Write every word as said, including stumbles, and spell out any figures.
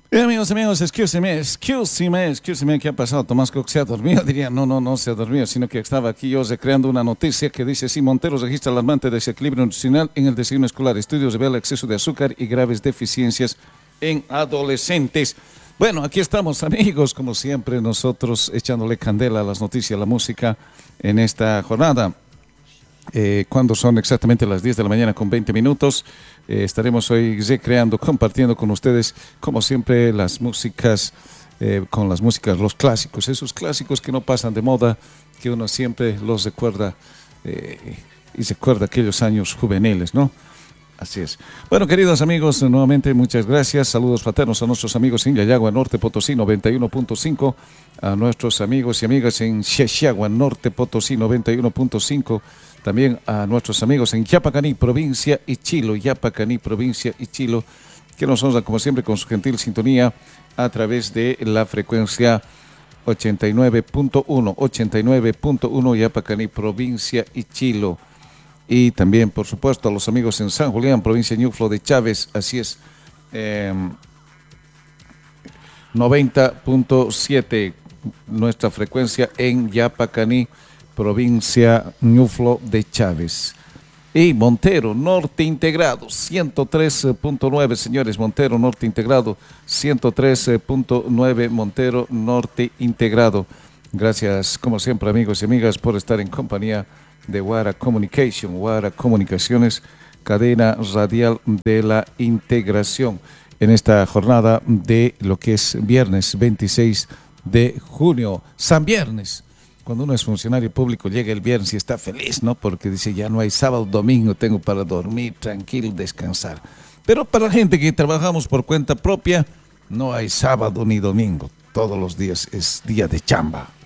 Bien, amigos, amigos, excuse me, excuse me, excuse me, ¿qué ha pasado? Tomás Cook se ha dormido, diría, no, no, no se ha dormido, sino que estaba aquí yo recreando una noticia que dice, sí, Montero registra alarmante desequilibrio nutricional en el desayuno escolar. Estudios revelan exceso de azúcar y graves deficiencias en adolescentes. Bueno, aquí estamos, amigos, como siempre, nosotros echándole candela a las noticias, a la música en esta jornada. Eh, cuando son exactamente las diez de la mañana con veinte minutos, eh, estaremos hoy recreando, compartiendo con ustedes, como siempre, las músicas, eh, con las músicas, los clásicos, esos clásicos que no pasan de moda, que uno siempre los recuerda eh, y recuerda aquellos años juveniles, ¿no? Así es. Bueno, queridos amigos, nuevamente muchas gracias. Saludos fraternos a nuestros amigos en Yayagua, Norte Potosí, noventa y uno punto cinco. A nuestros amigos y amigas en Xiaxiagua, Norte Potosí, noventa y uno punto cinco. También a nuestros amigos en Yapacaní, provincia Ichilo, Yapacaní, provincia Ichilo, que nos honran como siempre con su gentil sintonía a través de la frecuencia ochenta y nueve punto uno, ochenta y nueve punto uno, Yapacaní, provincia Ichilo. Y también, por supuesto, a los amigos en San Julián, provincia Ñuflo de Chávez, así es, eh, noventa punto siete, nuestra frecuencia en Yapacaní, provincia Ñuflo de Chávez. Y Montero, Norte Integrado, ciento tres punto nueve, señores, Montero, Norte Integrado, ciento tres punto nueve, Montero, Norte Integrado. Gracias, como siempre, amigos y amigas, por estar en compañía de Guara Communication, Guara Comunicaciones, cadena radial de la integración, en esta jornada de lo que es viernes veintiséis de junio, San Viernes. Cuando uno es funcionario público llega el viernes y está feliz, ¿no? Porque dice, ya no hay sábado, domingo, tengo para dormir, tranquilo, descansar. Pero para la gente que trabajamos por cuenta propia, no hay sábado ni domingo, todos los días es día de chamba.